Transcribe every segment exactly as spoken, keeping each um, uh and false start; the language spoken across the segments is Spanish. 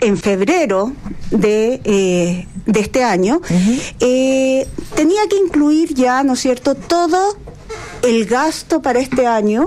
en febrero de, eh, de este año, uh-huh. eh, tenía que incluir ya, ¿no es cierto?, todo el gasto para este año,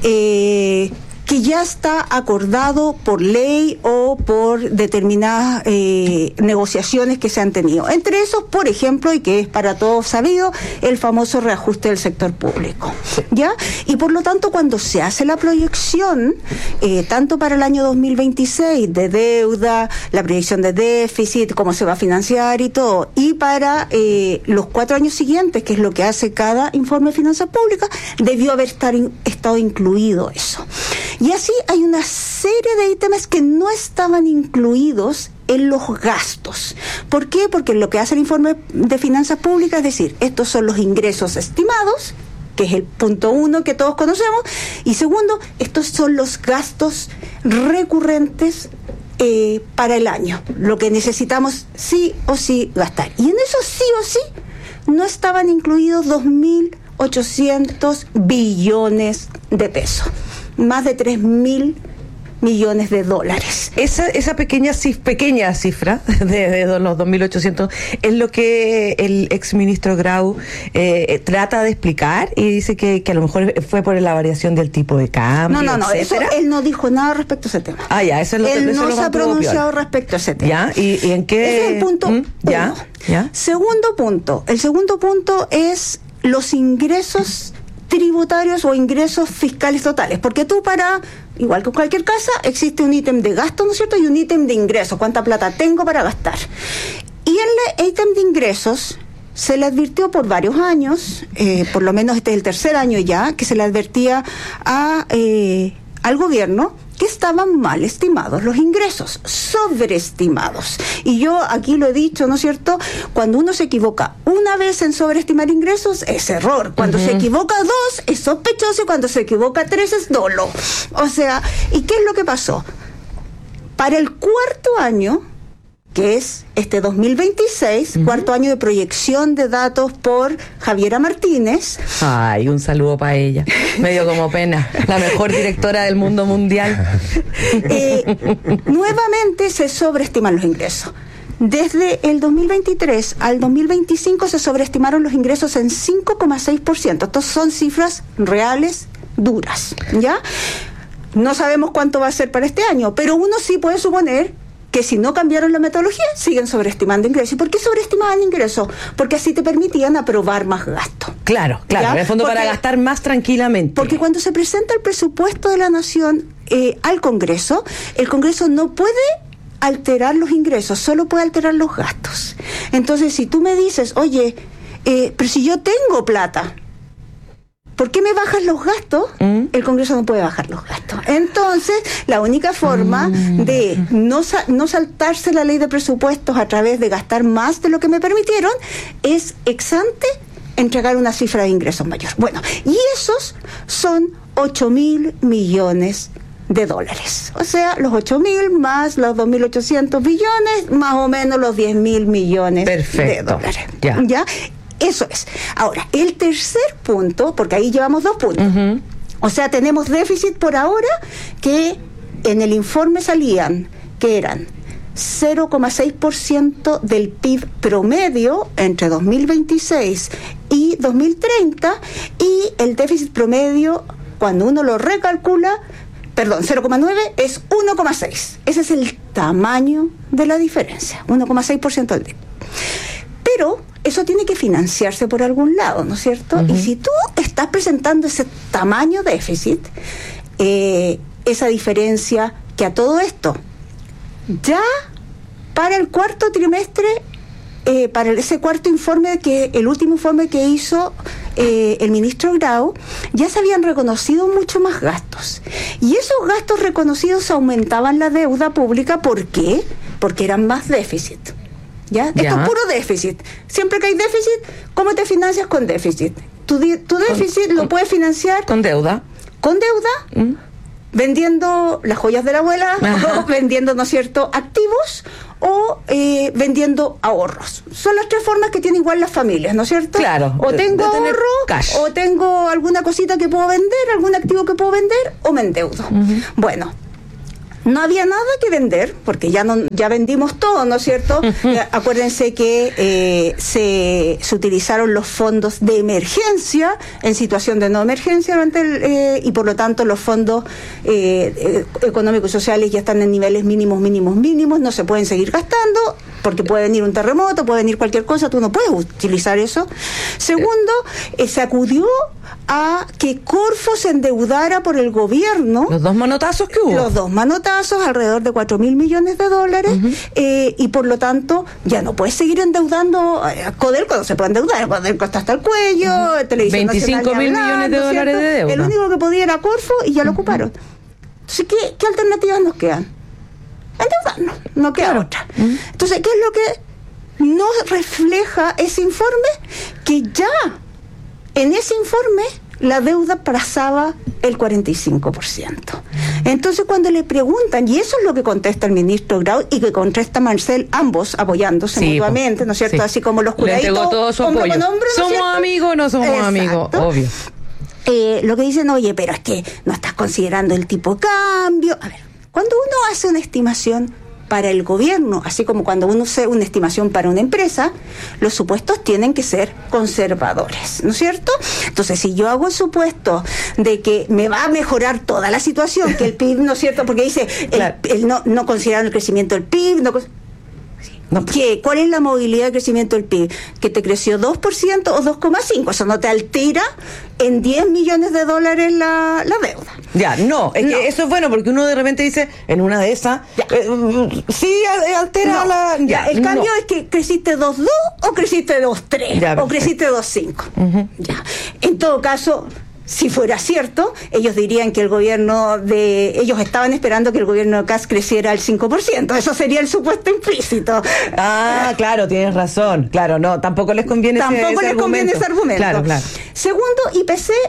eh, que ya está acordado por ley o por determinadas eh, negociaciones que se han tenido. Entre esos, por ejemplo, y que es para todos sabido, el famoso reajuste del sector público, ¿ya? Y por lo tanto, cuando se hace la proyección, eh, tanto para el año dos mil veintiséis, de deuda, la proyección de déficit, cómo se va a financiar y todo, y para eh, los cuatro años siguientes, que es lo que hace cada informe de finanzas públicas, debió haber estar in, estado incluido eso. Y así hay una serie de ítems que no estaban incluidos en los gastos. ¿Por qué? Porque lo que hace el informe de finanzas públicas es decir, estos son los ingresos estimados, que es el punto uno que todos conocemos, y segundo, estos son los gastos recurrentes eh, para el año, lo que necesitamos sí o sí gastar. Y en eso sí o sí no estaban incluidos dos mil ochocientos billones de pesos. Más de tres mil millones de dólares. Esa esa pequeña pequeña cifra de, de los dos mil ochocientos es lo que el exministro Grau eh, trata de explicar y dice que, que a lo mejor fue por la variación del tipo de cambio. No, no, no, eso, él no dijo nada respecto a ese tema. Ah, ya, eso es lo que él eso no lo se ha pronunciado piola. respecto a ese tema. ¿Ya? ¿Y, y en qué? Ese es el punto ¿Mm? ¿Ya? uno. ¿Ya? Segundo punto. El segundo punto es los ingresos tributarios o ingresos fiscales totales, porque tú para, igual que en cualquier casa, existe un ítem de gasto, ¿no es cierto?, y un ítem de ingresos, cuánta plata tengo para gastar. Y el ítem de ingresos se le advirtió por varios años, eh, por lo menos este es el tercer año ya, que se le advertía a eh, al gobierno que estaban mal estimados los ingresos, sobreestimados. Y yo aquí lo he dicho, ¿no es cierto? Cuando uno se equivoca una vez en sobreestimar ingresos, es error. Cuando uh-huh. se equivoca dos, es sospechoso. Y cuando se equivoca tres, es dolo. O sea, ¿y qué es lo que pasó? Para el cuarto año, que es este dos mil veintiséis, uh-huh. cuarto año de proyección de datos por Javiera Martínez. Ay, un saludo para ella. Me dio como pena. La mejor directora del mundo mundial. Eh, nuevamente se sobreestiman los ingresos. Desde el dos mil veintitrés al dos mil veinticinco se sobreestimaron los ingresos en cinco coma seis por ciento. Estas son cifras reales, duras, ¿ya? No sabemos cuánto va a ser para este año, pero uno sí puede suponer que si no cambiaron la metodología, siguen sobreestimando ingresos. ¿Y por qué sobreestimaban ingresos? Porque así te permitían aprobar más gasto. Claro, claro, ¿ya? En el fondo porque, para gastar más tranquilamente. Porque cuando se presenta el presupuesto de la Nación eh, al Congreso, el Congreso no puede alterar los ingresos, solo puede alterar los gastos. Entonces, si tú me dices, oye, eh, pero si yo tengo plata, ¿por qué me bajas los gastos? ¿Mm? El Congreso no puede bajar los gastos. Entonces, la única forma mm. de no, sa- no saltarse la ley de presupuestos a través de gastar más de lo que me permitieron es ex ante entregar una cifra de ingresos mayor. Bueno, y esos son ocho mil millones de dólares. O sea, los ocho mil más los dos mil ochocientos billones, más o menos los diez mil millones Perfecto. de dólares. Ya. ¿Ya? Eso es. Ahora, el tercer punto, porque ahí llevamos dos puntos. Uh-huh. O sea, tenemos déficit por ahora que en el informe salían que eran cero coma seis por ciento del P I B promedio entre dos mil veintiséis y dos mil treinta, y el déficit promedio, cuando uno lo recalcula, perdón, cero coma nueve es uno coma seis. Ese es el tamaño de la diferencia, uno coma seis por ciento del P I B. Pero eso tiene que financiarse por algún lado, ¿no es cierto? Uh-huh. Y si tú estás presentando ese tamaño déficit, eh, esa diferencia que a todo esto, ya para el cuarto trimestre, eh, para ese cuarto informe, que el último informe que hizo eh, el ministro Grau, ya se habían reconocido mucho más gastos. Y esos gastos reconocidos aumentaban la deuda pública. ¿Por qué? Porque eran más déficit. ¿Ya? Ya. Esto es puro déficit. Siempre que hay déficit, ¿cómo te financias con déficit? Tu, di- tu déficit con, lo puedes financiar con deuda. Con deuda, ¿Mm? vendiendo las joyas de la abuela, o vendiendo, ¿no es cierto?, activos, o eh, vendiendo ahorros. Son las tres formas que tienen igual las familias, ¿no es cierto? Claro. O tengo ahorro, cash. o tengo alguna cosita que puedo vender, algún activo que puedo vender, o me endeudo. Uh-huh. Bueno, No había nada que vender, porque ya no ya vendimos todo, ¿no es cierto? Eh, acuérdense que eh, se, se utilizaron los fondos de emergencia en situación de no emergencia durante el, eh, y por lo tanto los fondos eh, eh, económicos y sociales ya están en niveles mínimos, mínimos, mínimos, no se pueden seguir gastando, porque puede venir un terremoto, puede venir cualquier cosa, tú no puedes utilizar eso. Segundo, eh, se acudió a que Corfo se endeudara por el gobierno. Los dos manotazos que hubo. Los dos manotazos, alrededor de cuatro mil millones de dólares, uh-huh. eh, y por lo tanto ya no puedes seguir endeudando. eh, Codelco no se puede endeudar, Codelco está hasta el cuello, uh-huh. Televisión veinticinco mil millones de ¿no dólares de deuda. El único que podía era Corfo y ya lo uh-huh. ocuparon. Entonces, ¿qué, qué alternativas nos quedan? Endeudarnos, no queda claro. otra. Uh-huh. Entonces, ¿qué es lo que no refleja ese informe? Que ya en ese informe la deuda pasaba el cuarenta y cinco por ciento. Entonces, cuando le preguntan, y eso es lo que contesta el ministro Grau y que contesta Marcel, ambos apoyándose sí, mutuamente, ¿no es cierto? Sí. Así como los curaditos. Le entregó todo su apoyo. Hombro hombro, ¿no somos amigos, no somos Exacto. amigos, obvio. Eh, lo que dicen, oye, pero es que no estás considerando el tipo de cambio. A ver, cuando uno hace una estimación para el gobierno, así como cuando uno hace una estimación para una empresa, los supuestos tienen que ser conservadores, ¿no es cierto? Entonces, si yo hago el supuesto de que me va a mejorar toda la situación, que el P I B, ¿no es cierto? Porque dice, claro. el, el no, no consideran el crecimiento del P I B, no No. ¿Qué? ¿Cuál es la movilidad de crecimiento del P I B? ¿Que te creció dos por ciento o dos coma cinco por ciento? Eso no te altera en diez millones de dólares la, la deuda. Ya, no, es no. que eso es bueno porque uno de repente dice, en una de esas, eh, sí altera no. la... Ya, el cambio no. es que creciste dos coma dos o creciste dos coma tres ya, o creciste dos coma cinco. Uh-huh. Ya. En todo caso... Si fuera cierto, ellos dirían que el gobierno de... Ellos estaban esperando que el gobierno de Kast creciera al cinco por ciento. Eso sería el supuesto implícito. Ah, claro, tienes razón. Claro, no, tampoco les conviene tampoco ese, ese les argumento. conviene ese argumento. Claro, claro. Segundo, I P C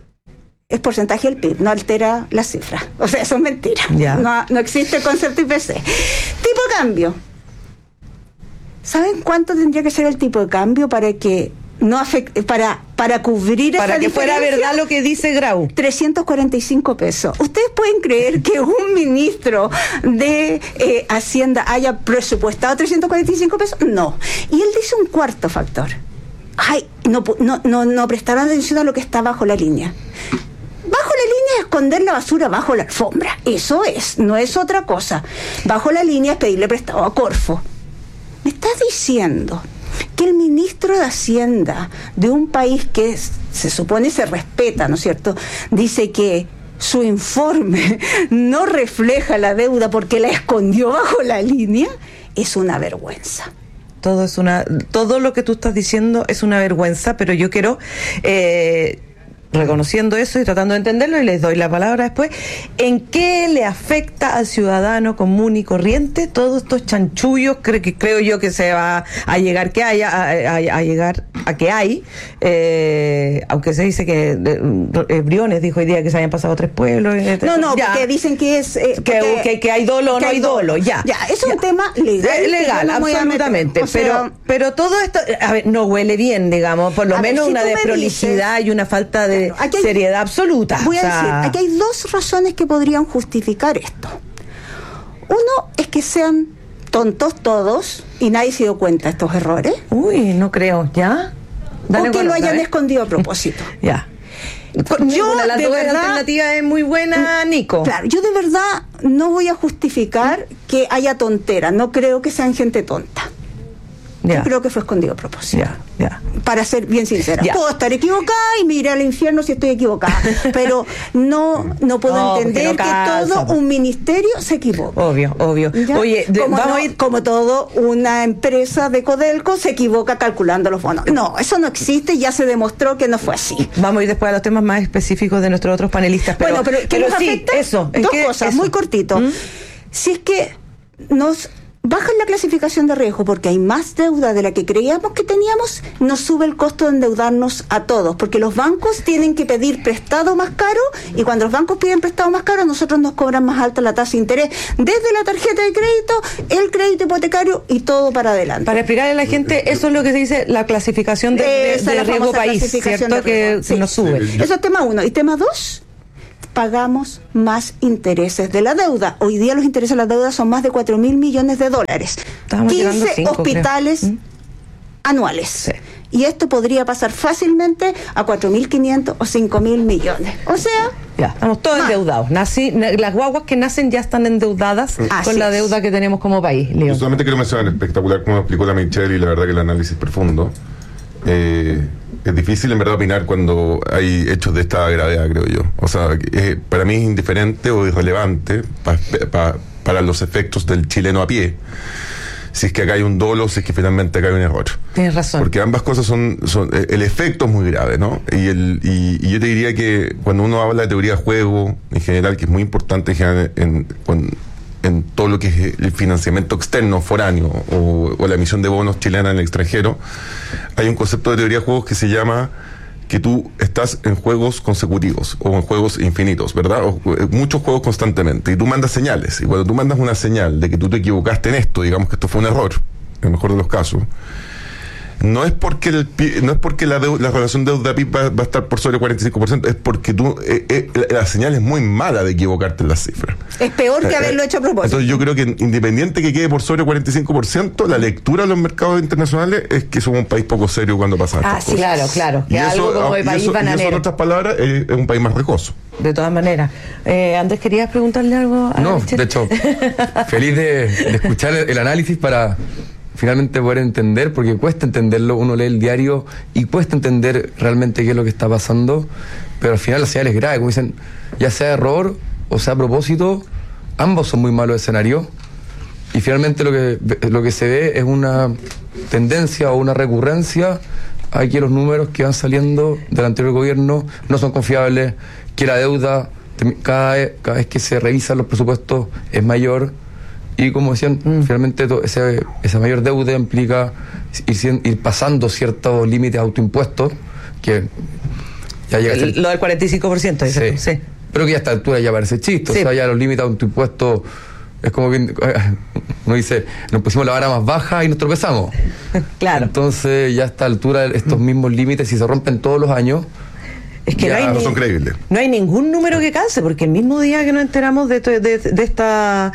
es porcentaje del P I B, no altera la cifra. O sea, eso es mentira. Ya. No, no existe el concepto I P C. Tipo de cambio. ¿Saben cuánto tendría que ser el tipo de cambio para que... no afecte, para para cubrir para esa que fuera verdad lo que dice Grau? trescientos cuarenta y cinco pesos. ¿Ustedes pueden creer que un ministro de eh, Hacienda haya presupuestado trescientos cuarenta y cinco pesos? No. Y él dice un cuarto factor. Ay, no no no, no prestaron atención a lo que está bajo la línea. Bajo la línea es esconder la basura bajo la alfombra. Eso es, no es otra cosa. Bajo la línea es pedirle prestado a Corfo. ¿Me estás diciendo que el ministro de Hacienda de un país que es, se supone se respeta, ¿no es cierto?, dice que su informe no refleja la deuda porque la escondió bajo la línea? Es una vergüenza. Todo es una, todo lo que tú estás diciendo es una vergüenza, pero yo quiero eh, reconociendo eso y tratando de entenderlo, y les doy la palabra después, ¿en qué le afecta al ciudadano común y corriente todos estos chanchullos creo, que creo yo que se va a llegar que haya a, a, a llegar a que hay eh, aunque se dice que eh, Briones dijo hoy día que se habían pasado tres pueblos eh, no, no, ya. Porque dicen que es eh, que, que, que hay dolo o no hay dolo, dolo. ya ya, es un ya. tema legal legal, absolutamente, o sea, pero, pero todo esto, a ver, no huele bien, digamos, por lo menos ver, si una desprolicidad dices, y una falta de Aquí hay, seriedad absoluta. Voy a o sea, decir, aquí hay dos razones que podrían justificar esto. Uno es que sean tontos todos y nadie se dio cuenta de estos errores. Uy, no creo, ¿ya? Dale o que lo hayan escondido a propósito. Ya. Yo, la de verdad, alternativa es muy buena, Nico. Claro, yo de verdad no voy a justificar que haya tonteras. No creo que sean gente tonta. Ya. Yo creo que fue escondido a propósito. Ya, ya. Para ser bien sincera. Ya. Puedo estar equivocada y me iré al infierno si estoy equivocada. Pero no, no puedo no, entender no que todo un ministerio se equivoca. Obvio, obvio. ¿Ya? Oye, de, como vamos no, a ir. Como todo, una empresa de Codelco se equivoca calculando los bonos. No, eso no existe, ya se demostró que no fue así. Vamos a ir después a los temas más específicos de nuestros otros panelistas. Pero, bueno, pero, ¿qué pero nos sí, afecta? Eso. Dos ¿qué? cosas, eso. muy cortito. ¿Mm? Si es que nos bajan la clasificación de riesgo porque hay más deuda de la que creíamos que teníamos, nos sube el costo de endeudarnos a todos, porque los bancos tienen que pedir prestado más caro, y cuando los bancos piden prestado más caro, nosotros nos cobran más alta la tasa de interés, desde la tarjeta de crédito, el crédito hipotecario y todo para adelante. Para explicarle a la gente, eso es lo que se dice la clasificación de, de, de riesgo país, ¿cierto? Que, sí. que nos sube. Eso es tema uno. Y tema dos, pagamos más intereses de la deuda. Hoy día los intereses de la deuda son más de cuatro mil millones de dólares. Estamos quince cinco, hospitales ¿Mm? anuales. Sí. Y esto podría pasar fácilmente a cuatro mil quinientos o cinco mil millones. O sea... Ya, estamos todos más. endeudados. Nací, na, las guaguas que nacen ya están endeudadas Así con la es. deuda que tenemos como país, Leo. Yo solamente quiero mencionar espectacular como explicó la Michelle y la verdad que el análisis profundo. Eh, es difícil en verdad opinar cuando hay hechos de esta gravedad, creo yo. O sea, eh, para mí es indiferente o irrelevante pa, pa, para los efectos del chileno a pie. Si es que acá hay un dolo, si es que finalmente acá hay un error. Tienes razón. Porque ambas cosas son, son el efecto es muy grave, ¿no? Y, el, y, y yo te diría que cuando uno habla de teoría de juego, en general, que es muy importante en, general, en, en, en todo lo que es el financiamiento externo, foráneo, o, o la emisión de bonos chilena en el extranjero, hay un concepto de teoría de juegos que se llama que tú estás en juegos consecutivos o en juegos infinitos, ¿verdad? O, eh, muchos juegos constantemente, y tú mandas señales, y cuando tú mandas una señal de que tú te equivocaste en esto, digamos que esto fue un error, en el mejor de los casos, no es porque el, no es porque la, deuda, la relación deuda-P I B va, va a estar por sobre cuarenta y cinco por ciento, es porque tú eh, eh, la, la señal es muy mala de equivocarte en las cifras. Es peor que haberlo hecho a propósito. Entonces yo creo que independiente que quede por sobre cuarenta y cinco por ciento, la lectura de los mercados internacionales es que somos un país poco serio cuando pasan Ah, estas sí, cosas. claro, claro. Y Que eso, algo como de y país eso, y eso, bananero. en otras palabras, eh, es un país más riesgoso. De todas maneras. Eh, Andrés, ¿querías preguntarle algo a No, Michelle? de hecho, feliz de, de escuchar el, el análisis para finalmente poder entender, porque cuesta entenderlo, uno lee el diario y cuesta entender realmente qué es lo que está pasando, pero al final la señal es grave, como dicen, ya sea error o sea a propósito, ambos son muy malos escenarios, y finalmente lo que, lo que se ve es una tendencia o una recurrencia a que los números que van saliendo del anterior gobierno no son confiables, que la deuda cada vez, cada vez que se revisan los presupuestos es mayor. Y como decían, mm. finalmente to, ese, esa mayor deuda implica ir, ir pasando ciertos límites autoimpuestos, que ya llega a ser, lo del cuarenta y cinco por ciento, sí, sí. Pero que ya a esta altura ya parece chiste, Sí. o sea, ya los límites autoimpuestos es como que uno dice, nos pusimos la vara más baja y nos tropezamos. Claro. Entonces ya a esta altura estos mismos límites, si se rompen todos los años, Es que Ya, no, hay no ni- son creíbles. no hay ningún número que calce, porque el mismo día que nos enteramos de, to- de, de esta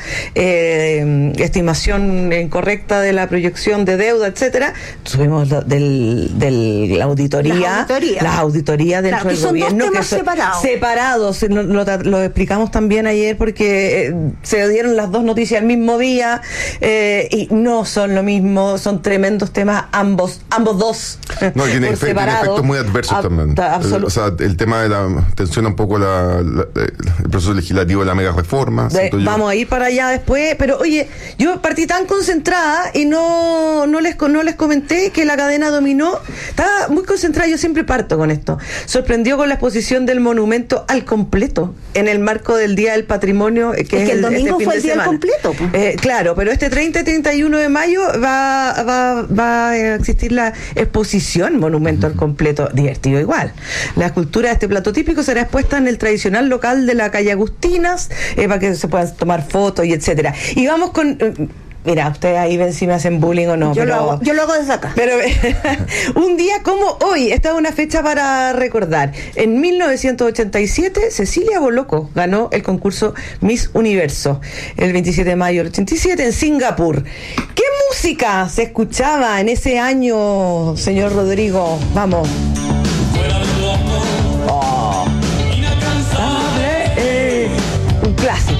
eh, estimación incorrecta de la proyección de deuda, etcétera, tuvimos lo- del, del la auditoría, Las auditorías. las auditorías dentro Claro, que del son dos gobierno temas son separados. separados. Lo, lo, lo explicamos también ayer porque eh, se dieron las dos noticias el mismo día eh, y no son lo mismo, son tremendos temas ambos, ambos dos. No, y tiene, por efe- tiene separado. efectos muy adversos Ah, también. ta- El, absolu- o sea, el tema de la tensiona un poco la, la- el proceso legislativo de la mega reforma. De- vamos a ir para allá después, pero oye, yo partí tan concentrada y no no les no les comenté que la cadena dominó. Estaba muy concentrada, yo siempre parto con esto. Sorprendió con la exposición del monumento al completo en el marco del Día del Patrimonio, eh, que Es es, que el el, domingo este fin fue de el día del semana. completo, pues. Eh, claro, pero este treinta y treinta y uno de mayo va, va, va a existir la exposición Monumento al Completo, divertido igual. La escultura de este plato típico será expuesta en el tradicional local de la calle Agustinas, eh, para que se puedan tomar fotos y etcétera. Y vamos con... eh, mira, ustedes ahí ven si me hacen bullying o no. yo, pero, lo hago, yo lo hago desde acá. pero un día como hoy, esta es una fecha para recordar. En mil novecientos ochenta y siete, Cecilia Boloco ganó el concurso Miss Universo. El veintisiete de mayo del ochenta y siete en Singapur. ¿Qué música se escuchaba en ese año, señor Rodrigo? Vamos. Oh. Eh, un clásico.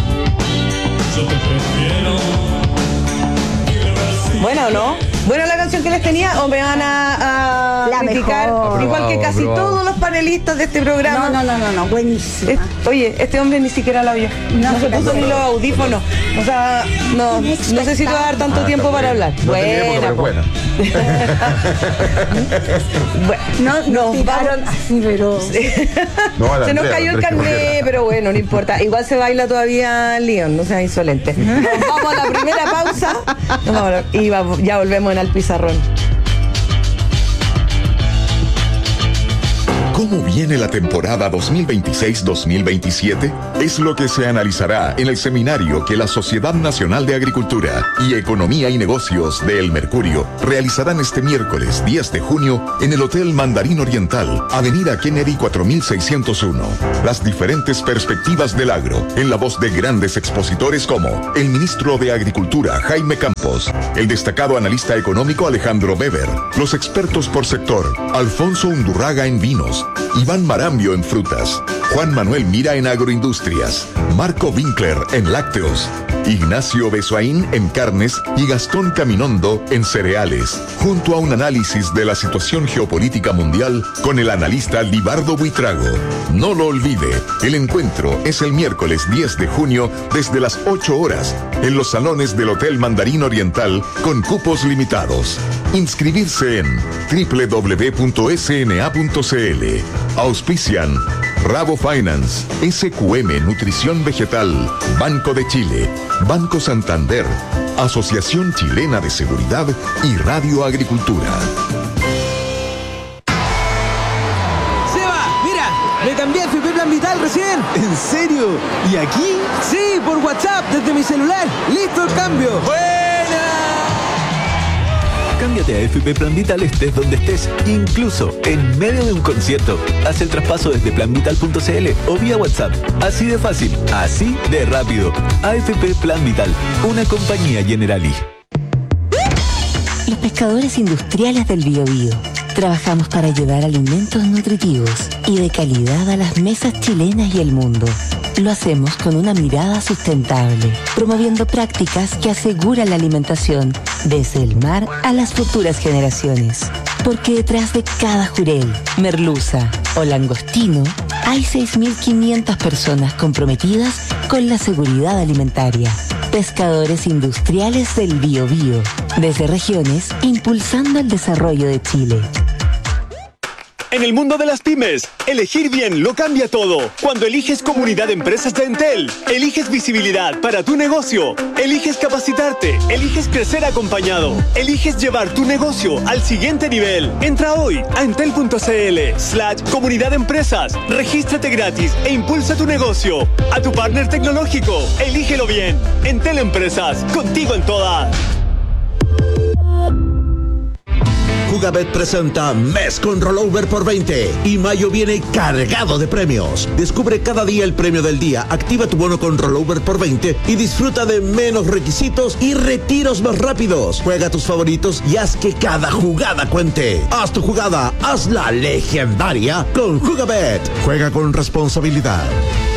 ¿Buena o no? ¿Buena la canción que les tenía o me van a, a La criticar? mejor. Igual que casi Aprobado. todos los panelistas de este programa. No, no, no, no, no, buenísima. Es- oye, este hombre ni siquiera la vio. No, No, se pero- puso ni los audífonos. O sea, no, no sé si te va a dar tanto Ah, tiempo está para buena. hablar. No tenía época, pero po. buena. Bueno, No, nos nos tiraron vamos. así, pero... No, a la Se nos Andrea, cayó el Andrea carnet, Escobar. pero bueno, no importa. Igual se baila todavía León, no sea insolente. Nos vamos a la primera pausa Nos vamos a la- y va- ya volvemos en Al Pizarrón. ¿Cómo viene la temporada dos mil veintiséis dos mil veintisiete? Es lo que se analizará en el seminario que la Sociedad Nacional de Agricultura y Economía y Negocios de El Mercurio realizarán este miércoles diez de junio en el Hotel Mandarín Oriental, Avenida Kennedy cuatro mil seiscientos uno. Las diferentes perspectivas del agro, en la voz de grandes expositores como el ministro de Agricultura, Jaime Campos, el destacado analista económico Alejandro Weber, los expertos por sector, Alfonso Undurraga en vinos, Iván Marambio en frutas, Juan Manuel Mira en agroindustrias, Marco Winkler en lácteos, Ignacio Besoaín en carnes y Gastón Caminondo en cereales, junto a un análisis de la situación geopolítica mundial con el analista Libardo Buitrago. No lo olvide, el encuentro es el miércoles diez de junio desde las ocho horas en los salones del Hotel Mandarín Oriental con cupos limitados. Inscribirse en doble u doble u doble u punto s n a punto c l. Auspician Rabo Finance, S Q M Nutrición Vegetal, Banco de Chile, Banco Santander, Asociación Chilena de Seguridad y Radio Agricultura. ¡Seba! ¡Mira! ¡Me cambié a F P Plan Vital recién! ¿En serio? ¿Y aquí? Sí, por WhatsApp, desde mi celular. ¡Listo el cambio! ¡Buena! Cámbiate a F P Plan Vital estés donde estés, incluso en medio de un concierto. Haz el traspaso desde plan vital punto c l o vía WhatsApp. Así de fácil, así de rápido. A F P Plan Vital, una compañía Generali. Los pescadores industriales del Biobío trabajamos para llevar alimentos nutritivos y de calidad a las mesas chilenas y el mundo. Lo hacemos con una mirada sustentable, promoviendo prácticas que aseguran la alimentación desde el mar a las futuras generaciones. Porque detrás de cada jurel, merluza o langostino hay seis mil quinientas personas comprometidas con la seguridad alimentaria. Pescadores industriales del Biobío, desde regiones impulsando el desarrollo de Chile. En el mundo de las pymes, elegir bien lo cambia todo. Cuando eliges Comunidad de Empresas de Entel, eliges visibilidad para tu negocio, eliges capacitarte, eliges crecer acompañado, eliges llevar tu negocio al siguiente nivel. Entra hoy a entel.cl slash Comunidad de Empresas, regístrate gratis e impulsa tu negocio. A tu partner tecnológico, elígelo bien. Entel Empresas, contigo en todas. Jugabet presenta Mes con Rollover por veinte y mayo viene cargado de premios. Descubre cada día el premio del día, activa tu bono con Rollover por veinte y disfruta de menos requisitos y retiros más rápidos. Juega tus favoritos y haz que cada jugada cuente. Haz tu jugada, hazla legendaria con Jugabet. Juega con responsabilidad.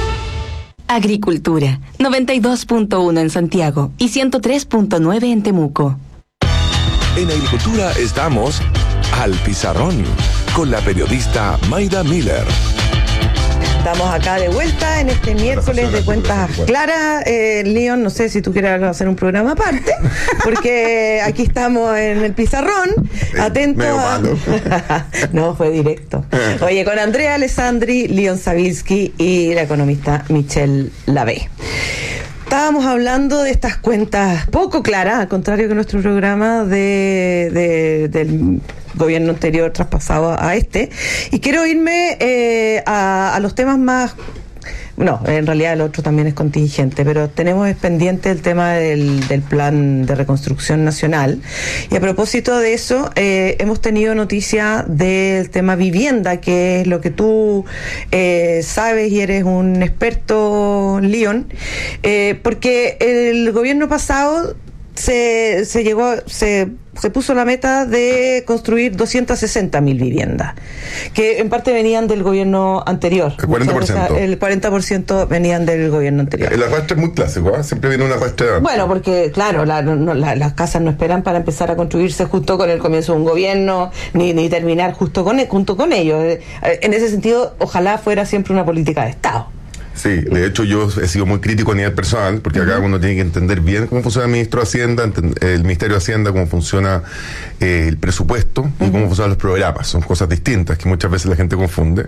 Agricultura, noventa y dos punto uno en Santiago y ciento tres punto nueve en Temuco. En Agricultura estamos al pizarrón con la periodista Mayda Miller. Estamos acá de vuelta en este miércoles de Cuentas Claras. Eh, Leon, no sé si tú quieres hacer un programa aparte, porque aquí estamos en el pizarrón, atentos a... No, fue directo. Oye, con Andrea Alessandri, Leon Savilsky y la economista Michelle Lavé. Estábamos hablando de estas cuentas poco claras, al contrario que nuestro programa de, de, del gobierno anterior traspasado a este. Y quiero irme eh, a, a los temas más... No, en realidad el otro también es contingente, pero tenemos pendiente el tema del, del plan de reconstrucción nacional. Y a propósito de eso, eh, hemos tenido noticia del tema vivienda, que es lo que tú eh, sabes y eres un experto, Leon, eh, porque el gobierno pasado se, se llegó, se... se puso la meta de construir doscientas sesenta mil viviendas, que en parte venían del gobierno anterior. El cuarenta por ciento. O sea, el cuarenta por ciento venían del gobierno anterior. El arrastre es muy clásico, ¿eh? Siempre viene un arrastre. Bueno, porque claro, la, no, la, las casas no esperan para empezar a construirse justo con el comienzo de un gobierno, ni, ni terminar justo con junto con ellos. En ese sentido, ojalá fuera siempre una política de Estado. Sí, de hecho yo he sido muy crítico a nivel personal, porque acá uno tiene que entender bien cómo funciona el ministro de Hacienda, el Ministerio de Hacienda, cómo funciona eh, el presupuesto y uh-huh. cómo funcionan los programas. Son cosas distintas que muchas veces la gente confunde.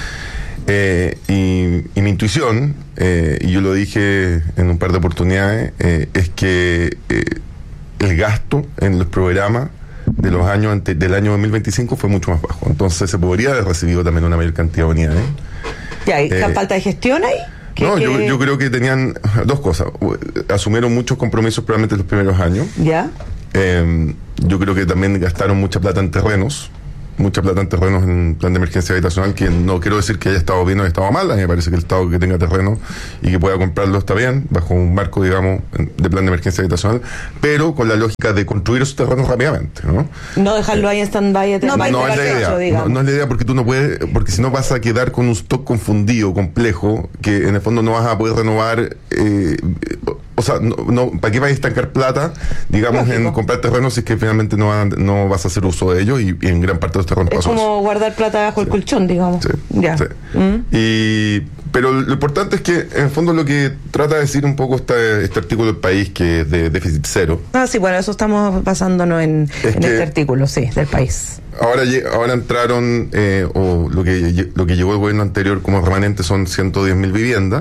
Eh, y, y mi intuición, eh, y yo lo dije en un par de oportunidades, eh, es que eh, el gasto en los programas de los años ante, del año dos mil veinticinco fue mucho más bajo. Entonces se podría haber recibido también una mayor cantidad de unidades. ¿Ya hay Eh, falta de gestión ahí? No, que... yo, yo creo que tenían dos cosas. Asumieron muchos compromisos probablemente en los primeros años. ¿Ya? Eh, yo creo que también gastaron mucha plata en terrenos. Mucha plata en terrenos en plan de emergencia habitacional, que no quiero decir que haya estado bien o haya estado mal. A mí me parece que el Estado que tenga terreno y que pueda comprarlo está bien, bajo un marco, digamos, de plan de emergencia habitacional, pero con la lógica de construir esos terrenos rápidamente, ¿no? No dejarlo ahí en stand-by. No, no, no es la idea. No, no es la idea, porque tú no puedes, porque si no vas a quedar con un stock confundido, complejo, que en el fondo no vas a poder renovar. Eh, o sea, no, no, ¿para qué vas a estancar plata, digamos, Lógico. en comprar terrenos si es que finalmente no, van, no vas a hacer uso de ellos? Y, y en gran parte de los terrenos es pasó como eso. guardar plata bajo sí. el colchón, digamos. Sí, ya. Sí. ¿Mm? Y, pero lo importante es que, en el fondo, lo que trata de decir un poco este, este artículo del País, que es de déficit cero. Ah, sí, bueno, eso estamos basándonos en, en este artículo, sí, del País. Ahora, ahora entraron, eh, o lo que, lo que llegó el gobierno anterior como remanente son ciento diez mil viviendas.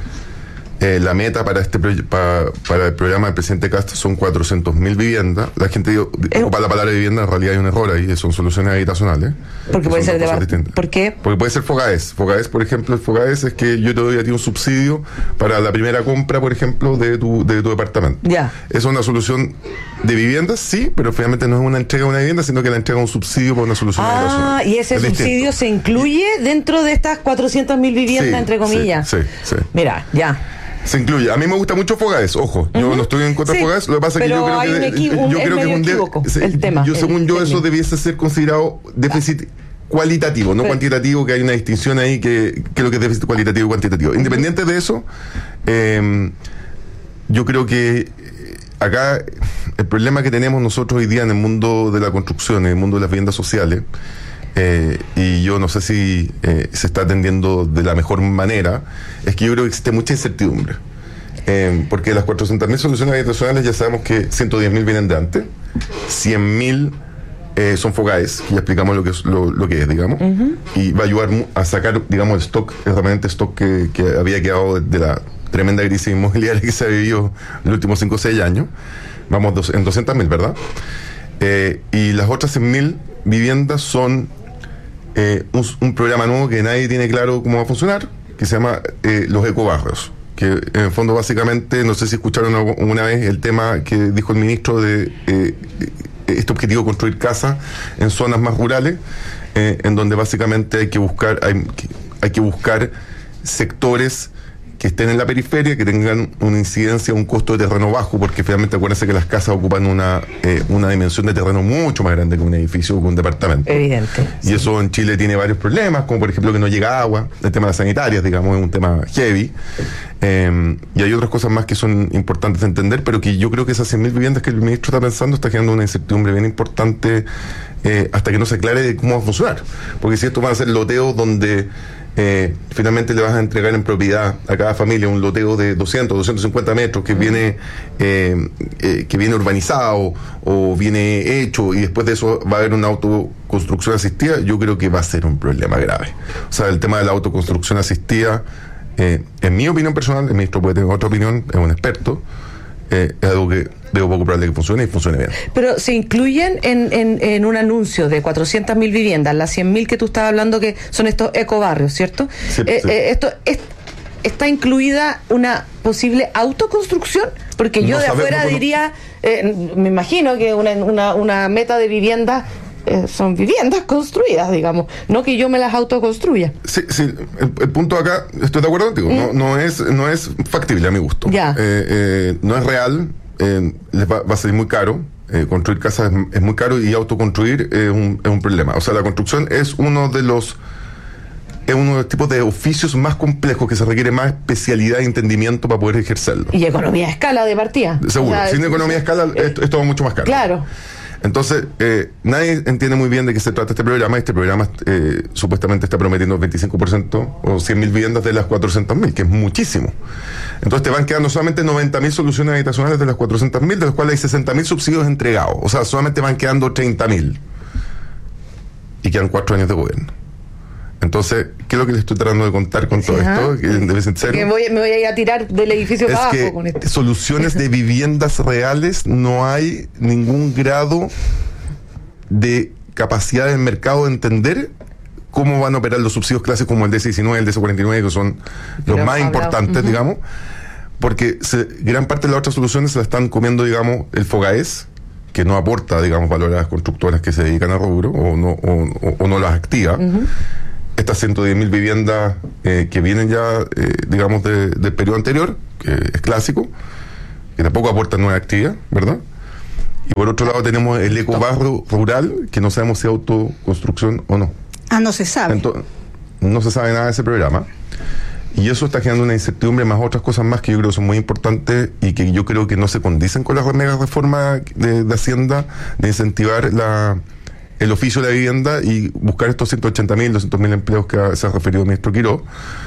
Eh, la meta para este para, para el programa del presidente Castro son cuatrocientas mil viviendas. La gente digo, ocupa la palabra vivienda, en realidad hay un error ahí, son soluciones habitacionales. Porque puede ser de bar... ¿Por qué? Porque puede ser Fogaes. Fogaes, por ejemplo, el Fogaes es que yo te doy a ti un subsidio para la primera compra, por ejemplo, de tu, de tu departamento. Ya. Es una solución de viviendas, sí, pero finalmente no es una entrega de una vivienda, sino que la entrega un subsidio para una solución ah, habitacional. Ah, y ese es subsidio distinto. Se incluye dentro de estas cuatrocientas mil viviendas, sí, entre comillas. Sí, sí, sí. Mira, ya. Se incluye. A mí me gusta mucho Fogaes, ojo. Uh-huh. Yo no estoy en contra de sí, Fogaes. Lo que pasa es que yo creo que, equi- yo un, creo que es un equívoco, de, el tema. Yo, según el, yo, el eso debiese ser considerado déficit cualitativo, no pero, cuantitativo, que hay una distinción ahí que, que lo que es déficit cualitativo y cuantitativo. Uh-huh. Independiente de eso, eh, yo creo que acá el problema que tenemos nosotros hoy día en el mundo de la construcción, en el mundo de las viviendas sociales, Eh, y yo no sé si eh, se está atendiendo de la mejor manera, es que yo creo que existe mucha incertidumbre. Eh, porque las cuatrocientas mil soluciones habitacionales ya sabemos que ciento diez mil vienen de antes, cien mil eh, son Fogaes, que ya explicamos lo que es, lo, lo que es digamos, uh-huh. y va a ayudar a sacar, digamos, el stock, el remanente stock que, que había quedado de, de la tremenda crisis inmobiliaria que se ha vivido en los últimos cinco o seis años. Vamos dos, en doscientas mil, ¿verdad? Eh, y las otras cien mil viviendas son Eh, un, un programa nuevo que nadie tiene claro cómo va a funcionar, que se llama eh, los ecobarrios, que en el fondo básicamente, no sé si escucharon una, una vez el tema que dijo el ministro de eh, este objetivo de construir casas en zonas más rurales, eh, en donde básicamente hay que buscar hay, hay que buscar sectores que estén en la periferia, que tengan una incidencia, un costo de terreno bajo, porque finalmente acuérdense que las casas ocupan una eh, una dimensión de terreno mucho más grande que un edificio o que un departamento. Evidente. Y sí. Eso en Chile tiene varios problemas, como por ejemplo que no llega agua, el tema de las sanitarias, digamos, es un tema heavy. Eh, y hay otras cosas más que son importantes de entender, pero que yo creo que esas cien mil viviendas que el ministro está pensando está generando una incertidumbre bien importante eh, hasta que no se aclare de cómo va a funcionar. Porque si esto van a ser loteos donde Eh, finalmente le vas a entregar en propiedad a cada familia un loteo de doscientos, doscientos cincuenta metros que viene eh, eh, que viene urbanizado o viene hecho, y después de eso va a haber una autoconstrucción asistida, yo creo que va a ser un problema grave. O sea, el tema de la autoconstrucción asistida, eh, en mi opinión personal, el ministro puede tener otra opinión, es un experto, eh, es algo que veo poco probable que funcione y funcione bien. Pero se incluyen en, en, en un anuncio de cuatrocientas mil viviendas, las cien mil que tú estabas hablando, que son estos ecobarrios, ¿cierto? Sí, eh, sí. Eh, esto es, ¿Está incluida una posible autoconstrucción? Porque yo no de afuera sabemos, diría, eh, me imagino que una, una, una meta de vivienda eh, son viviendas construidas, digamos, no que yo me las autoconstruya. Sí, sí, el, el punto acá, estoy de acuerdo contigo, mm. no, no, es, no es factible a mi gusto. Ya. Eh, eh, no es real. Eh, les va, va a salir muy caro. Eh, construir casas es, es muy caro, y autoconstruir es un, es un problema. O sea, la construcción es uno de los es uno de los tipos de oficios más complejos que se requiere más especialidad y entendimiento para poder ejercerlo. Y economía a escala de partida. Seguro, o sea, sin economía a escala eh, esto, esto va mucho más caro. Claro. Entonces, eh, nadie entiende muy bien de qué se trata este programa. Este programa eh, supuestamente está prometiendo veinticinco por ciento o cien mil viviendas de las cuatrocientas mil, que es muchísimo. Entonces te van quedando solamente noventa mil soluciones habitacionales de las cuatrocientas mil, de las cuales hay sesenta mil subsidios entregados. O sea, solamente van quedando treinta mil. Y quedan cuatro años de gobierno. Entonces, ¿qué es lo que les estoy tratando de contar con todo Ajá. esto? Que debe ser serio. Que voy, me voy a ir a tirar del edificio Es para que abajo con esto. Soluciones de viviendas reales no hay ningún grado de capacidad del mercado de entender cómo van a operar los subsidios clásicos como el D C diecinueve, el D C cuarenta y nueve, que son los Pero más hablado, importantes, uh-huh. digamos, porque se, gran parte de las otras soluciones se la están comiendo, digamos, el FOGAES, que no aporta, digamos, valor a las constructoras que se dedican a rubro, o no, o, o, o no las activa. Uh-huh. Estas ciento diez mil viviendas eh, que vienen ya, eh, digamos, de, del periodo anterior, que es clásico, que tampoco aportan nueva actividad, ¿verdad? Y por otro lado tenemos el ecobarro rural, que no sabemos si es autoconstrucción o no. Ah, no se sabe. Entonces, no se sabe nada de ese programa. Y eso está generando una incertidumbre, más otras cosas más que yo creo que son muy importantes y que yo creo que no se condicen con la mega reforma de, de Hacienda, de incentivar la, el oficio de la vivienda y buscar estos ciento ochenta mil, doscientos mil empleos que se ha referido el ministro Quiroz.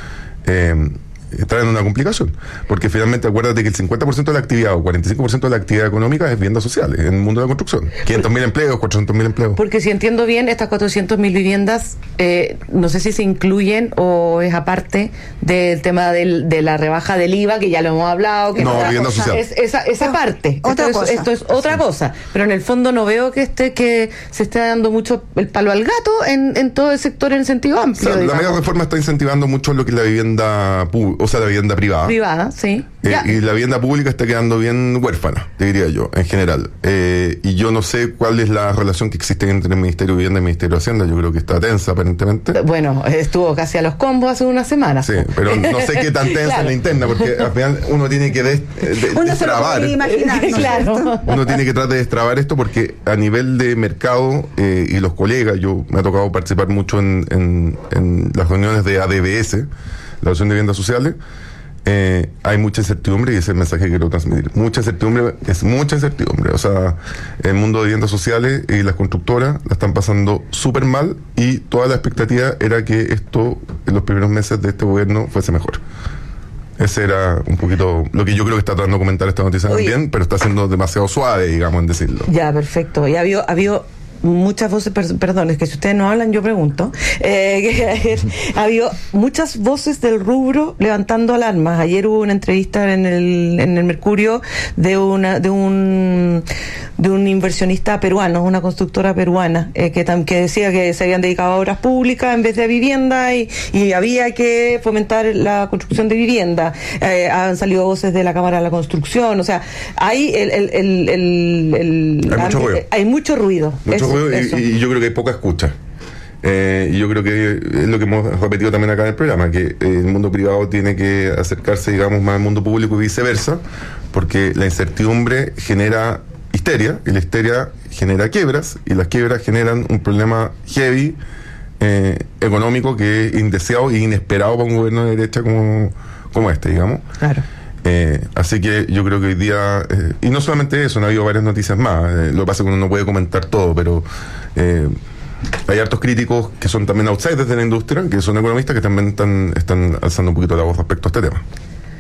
Eh, traen una complicación, porque finalmente acuérdate que el cincuenta por ciento de la actividad o cuarenta y cinco por ciento de la actividad económica es viviendas sociales en el mundo de la construcción. quinientos mil empleos, cuatrocientos mil empleos. Porque si entiendo bien, estas cuatrocientas mil viviendas, eh, no sé si se incluyen o es aparte del tema del, de la rebaja del I V A, que ya lo hemos hablado. Que no, vivienda social. Es esa, esa parte. Otra esto, cosa. Es, esto es otra sí. cosa. Pero en el fondo no veo que esté que se esté dando mucho el palo al gato en, en todo el sector en sentido amplio. O sea, la mega reforma está incentivando mucho lo que es la vivienda pública, o sea, la vivienda privada. Privada, sí. Eh, y la vivienda pública está quedando bien huérfana, te diría yo, en general. Eh, y yo no sé cuál es la relación que existe entre el Ministerio de Vivienda y el Ministerio de Hacienda. Yo creo que está tensa, aparentemente. Bueno, estuvo casi a los combos hace unas semanas. Sí, pero no sé qué tan tensa claro. en la interna, porque al final uno tiene que des, de, uno destrabar. Se lo imaginar, ¿no? Claro. Uno tiene que tratar de destrabar esto, porque a nivel de mercado eh, y los colegas, yo me ha tocado participar mucho en, en, en las reuniones de A D B S, la Asociación de Viviendas Sociales. Eh, hay mucha incertidumbre y ese es el mensaje que quiero transmitir. Mucha incertidumbre, es mucha incertidumbre. O sea, el mundo de viviendas sociales y las constructoras la están pasando súper mal y toda la expectativa era que esto en los primeros meses de este gobierno fuese mejor. Ese era un poquito lo que yo creo que está tratando de comentar esta noticia Oye. también, pero está siendo demasiado suave, digamos, en decirlo. Ya, perfecto. Y ha habido, ha habido muchas voces, per, perdón, es que si ustedes no hablan yo pregunto, eh, que, ha habido muchas voces del rubro levantando alarmas. Ayer hubo una entrevista en el en el Mercurio de una de un de un inversionista peruano, una constructora peruana, eh, que, tam, que decía que se habían dedicado a obras públicas en vez de a vivienda y, y había que fomentar la construcción de vivienda. Eh, han salido voces de la Cámara de la Construcción, o sea, hay el, el, el, el, el hay, mucho hay, hay mucho ruido. Mucho eso, ruido eso. Y, y yo creo que hay poca escucha. Eh, y yo creo que es lo que hemos repetido también acá en el programa, que el mundo privado tiene que acercarse, digamos, más al mundo público y viceversa, porque la incertidumbre genera histeria, y la histeria genera quiebras, y las quiebras generan un problema heavy eh, económico que es indeseado e inesperado para un gobierno de derecha como, como este, digamos. Claro. Eh, así que yo creo que hoy día, eh, y no solamente eso, han habido varias noticias más, eh, lo que pasa es que uno no puede comentar todo, pero eh, hay hartos críticos que son también outsiders de la industria, que son economistas, que también están, están alzando un poquito la voz respecto a este tema.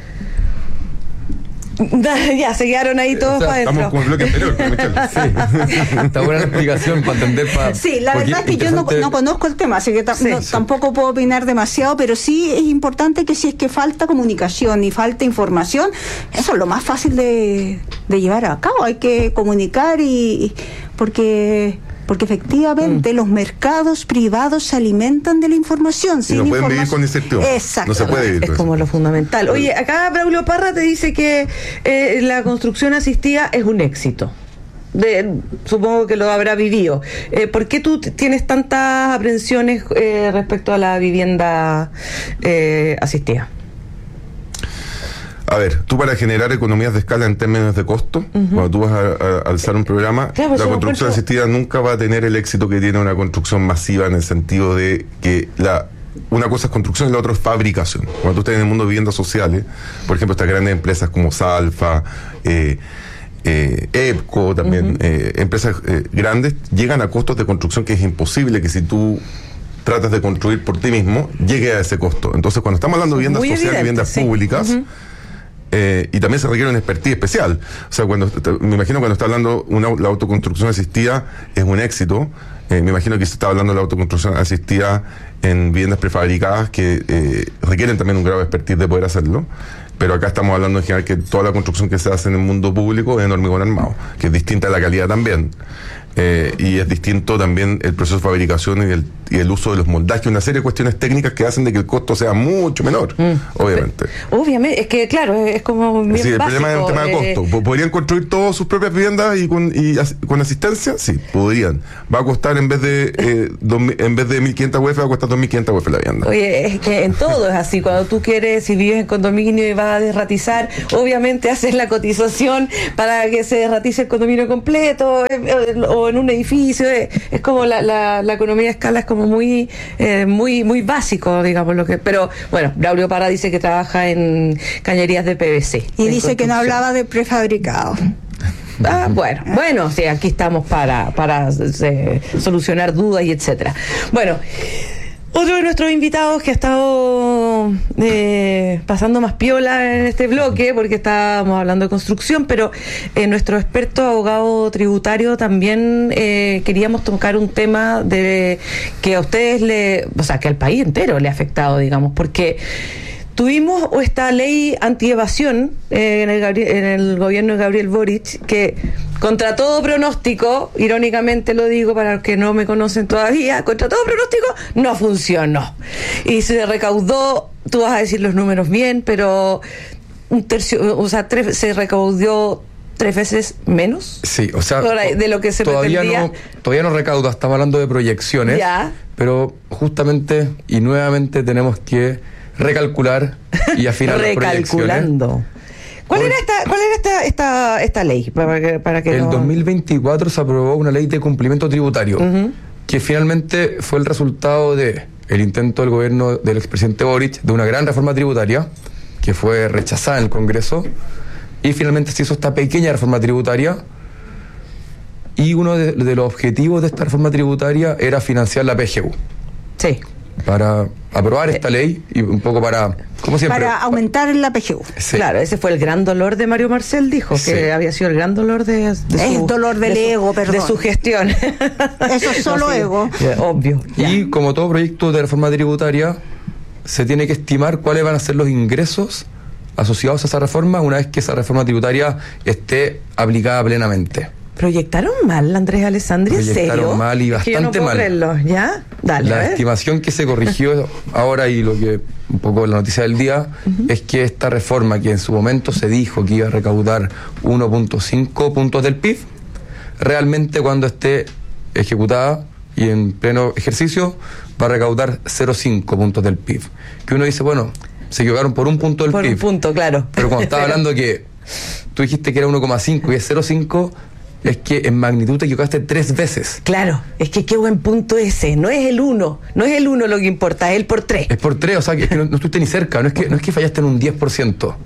Ya, se quedaron ahí todos o sea, para adentro. Estamos con el bloque anterior, sí. Está buena la explicación para entender. Para, sí, la verdad es que yo no, no conozco el tema, así que ta- sí, no, sí. tampoco puedo opinar demasiado, pero sí es importante que si es que falta comunicación y falta información, eso es lo más fácil de, de llevar a cabo. Hay que comunicar y porque... porque efectivamente mm. los mercados privados se alimentan de la información. Y sin no pueden información. vivir con incertidumbre. Exacto. No se puede vivir es con como eso. Lo fundamental. Oye, acá Braulio Parra te dice que eh, la construcción asistida es un éxito. De, supongo que lo habrá vivido. Eh, ¿Por qué tú t- tienes tantas aprensiones eh, respecto a la vivienda eh, asistida? A ver, tú para generar economías de escala en términos de costo, uh-huh. cuando tú vas a, a, a alzar un programa, claro, la construcción asistida nunca va a tener el éxito que tiene una construcción masiva, en el sentido de que la una cosa es construcción y la otra es fabricación. Cuando tú estás en el mundo de viviendas sociales, por ejemplo, estas grandes empresas como Salfa, eh, eh, EPCO, también, uh-huh. eh, empresas eh, grandes, llegan a costos de construcción que es imposible que si tú tratas de construir por ti mismo, llegue a ese costo. Entonces, cuando estamos hablando de viviendas Muy sociales, evidente, viviendas sí. públicas, uh-huh. Eh, y también se requiere una expertise especial. O sea, cuando te, me imagino cuando está hablando una, la autoconstrucción asistida es un éxito. Eh, me imagino que se está hablando de la autoconstrucción asistida en viviendas prefabricadas que eh, requieren también un grado de expertise de poder hacerlo. Pero acá estamos hablando en general que toda la construcción que se hace en el mundo público es en hormigón armado, que es distinta a la calidad también. Eh, y es distinto también el proceso de fabricación y el, y el uso de los moldajes, una serie de cuestiones técnicas que hacen de que el costo sea mucho menor, mm. obviamente. Obviamente, es que claro, es como bien sí, el básico, problema es un tema de eh... costo. ¿Podrían construir todas sus propias viviendas y con, y as, con asistencia? Sí, podrían. Va a costar en vez de eh, dos, en vez de mil quinientas U F, va a costar dos mil quinientas U F la vivienda. Oye, es que en todo es así. Cuando tú quieres, si vives en condominio y vas a desratizar, obviamente haces la cotización para que se desratice el condominio completo, eh, o en un edificio. Eh, es como la, la, la economía de escala es como muy eh, muy muy básico, digamos. Lo que pero bueno, Braulio Parra dice que trabaja en cañerías de P V C. Y dice que no hablaba de prefabricados. Ah, bueno, bueno, sí, aquí estamos para, para eh, solucionar dudas y etcétera. Bueno, otro de nuestros invitados que ha estado eh, pasando más piola en este bloque, porque estábamos hablando de construcción, pero eh, nuestro experto abogado tributario también eh, queríamos tocar un tema de que a ustedes le, o sea, que al país entero le ha afectado, digamos, porque tuvimos esta ley antievasión eh, en, el Gabriel, en el gobierno de Gabriel Boric, que contra todo pronóstico, irónicamente lo digo para los que no me conocen todavía, contra todo pronóstico no funcionó. Y se recaudó, tú vas a decir los números bien, pero un tercio, o sea, tres, se recaudó tres veces menos. Sí, o sea, de lo que se todavía pretendía. no, todavía no recauda, estamos hablando de proyecciones, ya. Pero justamente y nuevamente tenemos que recalcular y afinar las proyecciones. Recalculando. ¿Cuál era esta, cuál era esta, esta, esta ley? Para que, para que el no... dos mil veinticuatro se aprobó una ley de cumplimiento tributario, uh-huh. que finalmente fue el resultado de el intento del gobierno del expresidente Boric de una gran reforma tributaria que fue rechazada en el Congreso, y finalmente se hizo esta pequeña reforma tributaria, y uno de, de los objetivos de esta reforma tributaria era financiar la P G U. Sí. Para aprobar esta ley y un poco para, como siempre, para aumentar la P G U. Sí. Claro, ese fue el gran dolor de Mario Marcel, dijo que sí. había sido el gran dolor de, de su, es dolor del de ego, su, perdón. de su gestión. Eso es solo no, sí, ego. Obvio. Y ya. como todo proyecto de reforma tributaria, se tiene que estimar cuáles van a ser los ingresos asociados a esa reforma una vez que esa reforma tributaria esté aplicada plenamente. ¿Proyectaron mal, Andrés Alessandri? ¿En serio? Proyectaron mal y bastante es que yo no puedo mal. Creerlo. ¿Ya? Dale, la estimación que se corrigió ahora, y lo que un poco la noticia del día, uh-huh. es que esta reforma, que en su momento se dijo que iba a recaudar uno punto cinco puntos del P I B, realmente cuando esté ejecutada y en pleno ejercicio va a recaudar cero punto cinco puntos del P I B. Que uno dice, bueno, se equivocaron por un punto del por P I B. Por un punto, claro. Pero cuando estaba hablando que tú dijiste que era uno coma cinco y es cero punto cinco, es que en magnitud te equivocaste tres veces. Claro, es que qué buen punto ese. No es el uno, no es el uno lo que importa, es el por tres. Es por tres, o sea, que es que no, no estuviste ni cerca, no es que no es que fallaste en un diez por ciento.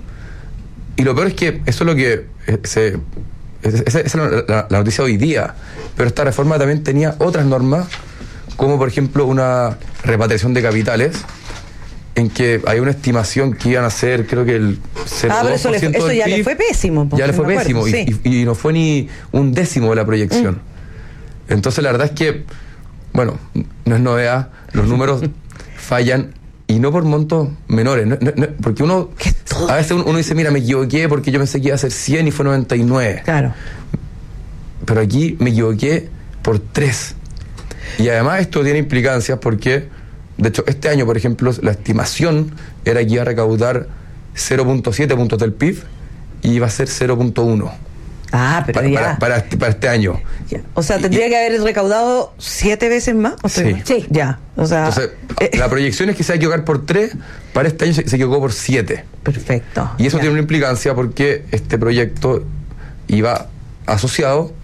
Y lo peor es que eso es lo que eh, se... Esa es la, la, la noticia hoy día. Pero esta reforma también tenía otras normas, como por ejemplo una repatriación de capitales, en que hay una estimación que iban a ser, creo que el cero coma dos por ciento ah, pero eso, le, eso ya P I B, le fue pésimo. Ya le fue me pésimo, acuerdo, y, sí. y, y no fue ni un décimo de la proyección. Mm. Entonces la verdad es que, bueno, no es novedad, los números fallan, y no por montos menores, no, no, no, porque uno, a veces uno, uno dice, mira, me equivoqué porque yo pensé que iba a ser cien y fue noventa y nueve. Claro. Pero aquí me equivoqué por tres. Y además esto tiene implicancias porque, de hecho, este año, por ejemplo, la estimación era que iba a recaudar cero punto siete puntos del P I B y iba a ser cero punto uno. Ah, pero para, ya. Para, para, este, para este año. Ya. O sea, tendría y, que haber recaudado siete veces más. ¿O sí. sí. Ya. O sea, entonces, eh, la proyección es que se va a equivocar por tres, para este año se, se equivocó por siete. Perfecto. Y eso ya. tiene una implicancia porque este proyecto iba asociado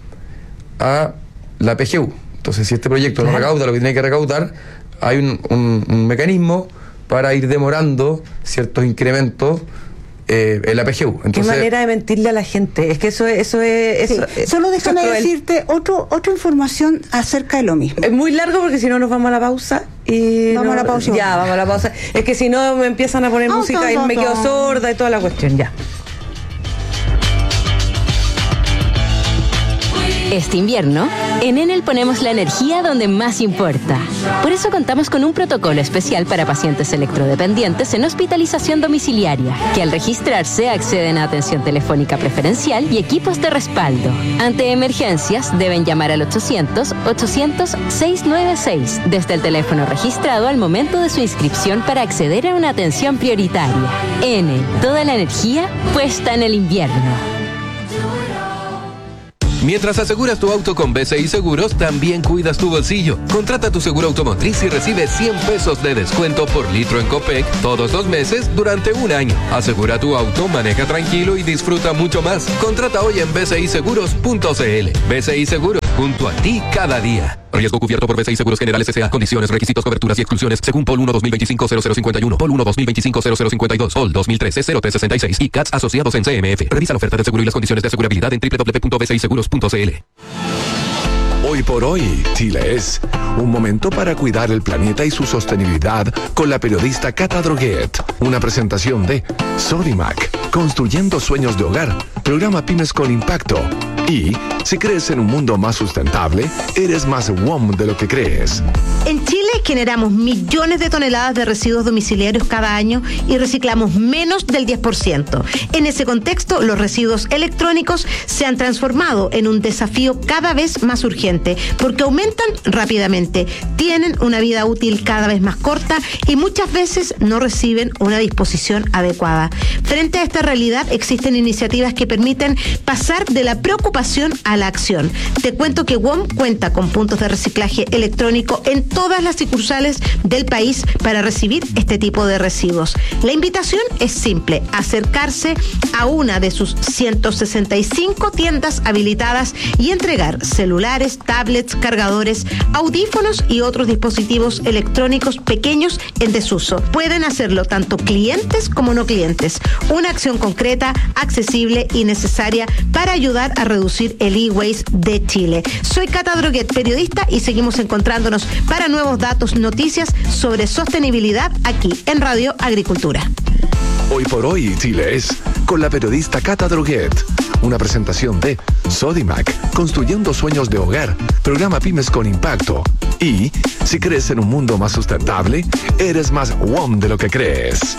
a la P G U. Entonces, si este proyecto claro. no recauda lo que tiene que recaudar, hay un, un, un mecanismo para ir demorando ciertos incrementos eh, en la P G U. Entonces, qué manera de mentirle a la gente. Es que eso es... Eso es eso, sí. Solo déjame eso decirte otro, otra información acerca de lo mismo. Es muy largo porque si no nos vamos a la pausa. Y vamos no, a la pausa. Ya, vamos a la pausa. Es que si no me empiezan a poner oh, música no, y no, me quedo no. sorda y toda la cuestión. Ya. Este invierno, en Enel ponemos la energía donde más importa. Por eso contamos con un protocolo especial para pacientes electrodependientes en hospitalización domiciliaria, que al registrarse acceden a atención telefónica preferencial y equipos de respaldo. Ante emergencias, deben llamar al ochocientos, ochocientos, seiscientos noventa y seis desde el teléfono registrado al momento de su inscripción para acceder a una atención prioritaria. Enel, toda la energía puesta en el invierno. Mientras aseguras tu auto con B C I Seguros, también cuidas tu bolsillo. Contrata tu seguro automotriz y recibe cien pesos de descuento por litro en Copec todos los meses durante un año. Asegura tu auto, maneja tranquilo y disfruta mucho más. Contrata hoy en b c i seguros punto c l. B C I Seguros, junto a ti cada día. Riesgo cubierto por B C I Seguros Generales S A. Condiciones, requisitos, coberturas y exclusiones según P O L uno dos mil veinticinco cero cero cincuenta y uno, P O L uno dos mil veinticinco cero cero cincuenta y dos, P O L dos mil trece cero tres sesenta y seis y C A T S asociados en C M F. Revisa la oferta de seguro y las condiciones de asegurabilidad en doble u doble u doble u punto b c i seguros punto c l. Hoy por hoy, Chile es un momento para cuidar el planeta y su sostenibilidad con la periodista Cata Droguet. Una presentación de Sodimac, construyendo sueños de hogar, programa Pymes con Impacto. Y si crees en un mundo más sustentable, eres más W O M de lo que crees. En Chile generamos millones de toneladas de residuos domiciliarios cada año y reciclamos menos del diez por ciento. En ese contexto, los residuos electrónicos se han transformado en un desafío cada vez más urgente porque aumentan rápidamente, tienen una vida útil cada vez más corta y muchas veces no reciben una disposición adecuada. Frente a esta realidad, existen iniciativas que permiten pasar de la preocupación a la acción. Te cuento que W O M cuenta con puntos de reciclaje electrónico en todas las sucursales del país para recibir este tipo de residuos. La invitación es simple: acercarse a una de sus ciento sesenta y cinco tiendas habilitadas y entregar celulares, tablets, cargadores, audífonos y otros dispositivos electrónicos pequeños en desuso. Pueden hacerlo tanto clientes como no clientes. Una acción concreta, accesible y necesaria para ayudar a reducir el e-waste de Chile. Soy Cata Droguet, periodista, y seguimos encontrándonos para nuevos datos, noticias sobre sostenibilidad aquí en Radio Agricultura. Hoy por hoy, Chile es con la periodista Cata Droguet. Una presentación de Sodimac, construyendo sueños de hogar, programa Pymes con Impacto. Y si crees en un mundo más sustentable, eres más W O M de lo que crees.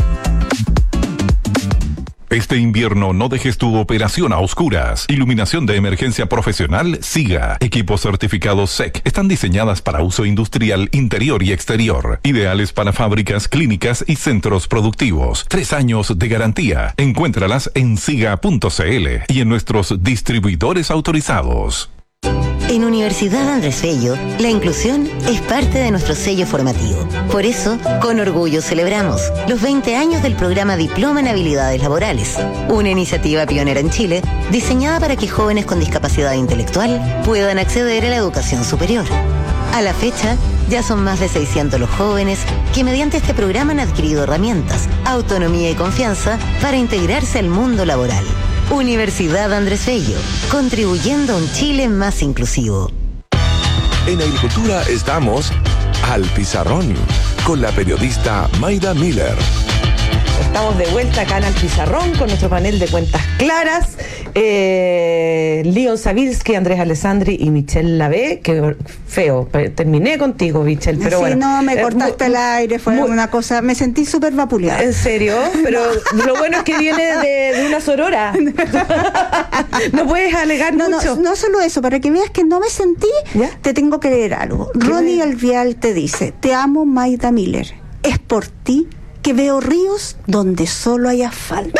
Este invierno no dejes tu operación a oscuras. Iluminación de emergencia profesional SIGA. Equipos certificados S E C. Están diseñadas para uso industrial interior y exterior. Ideales para fábricas, clínicas y centros productivos. Tres años de garantía. Encuéntralas en siga punto c l y en nuestros distribuidores autorizados. En Universidad Andrés Bello, la inclusión es parte de nuestro sello formativo. Por eso, con orgullo celebramos los veinte años del programa Diploma en Habilidades Laborales, una iniciativa pionera en Chile diseñada para que jóvenes con discapacidad intelectual puedan acceder a la educación superior. A la fecha, ya son más de seiscientos los jóvenes que mediante este programa han adquirido herramientas, autonomía y confianza para integrarse al mundo laboral. Universidad Andrés Bello, contribuyendo a un Chile más inclusivo. En Agricultura estamos al pizarrón con la periodista Maida Miller. Estamos de vuelta acá en el pizarrón con nuestro panel de cuentas claras. Eh, Leon Savirsky, Andrés Alessandri y Michelle Lavé. Que feo, terminé contigo, Michelle, pero sí, bueno. no, me eh, cortaste muy, el aire, fue muy, una cosa, me sentí súper vapuleada. ¿En serio? Pero lo bueno es que viene de, de una sorora. No puedes alegar no, mucho. No, no solo eso, para que veas que no me sentí, ¿ya? Te tengo que leer algo. Ronnie Alvial te dice: te amo, Maida Miller. Es por ti que veo ríos donde solo hay asfalto.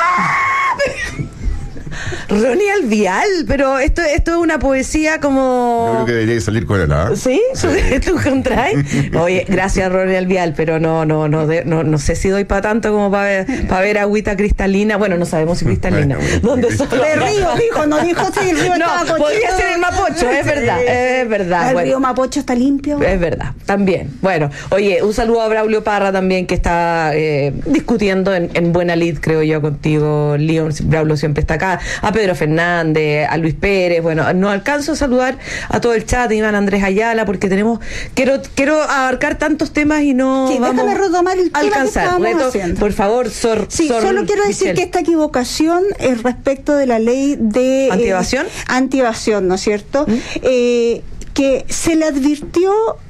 Ronnie Alvial, pero esto, esto es una poesía como... Yo creo que debería salir con él, ¿ah? ¿Sí? ¿Sí? ¿Tú contraes? Oye, gracias Ronnie Alvial, pero no, no, no, de, no, no sé si doy para tanto como para ver, para ver agüita cristalina. Bueno, no sabemos si cristalina. ¿Dónde solo? De río, dijo, no dijo si el río no, estaba cochino. Podría ser el Mapocho, es verdad, es verdad. El bueno, río Mapocho está limpio. Es verdad, también. Bueno, oye, un saludo a Braulio Parra también, que está eh, discutiendo en, en buena lid, creo yo, contigo, Leon. Braulio siempre está acá. A Pedro Fernández, a Luis Pérez, bueno, no alcanzo a saludar a todo el chat, Iván Andrés Ayala, porque tenemos, quiero quiero abarcar tantos temas y no sí, vamos déjame retomar el a tema alcanzar. que Reto, haciendo. por favor, Sor, Sí, Sor solo quiero decir Michelle. que esta equivocación es respecto de la ley de... ¿Antievasión? Eh, antievasión, ¿no es cierto? ¿Mm? Eh, que se le advirtió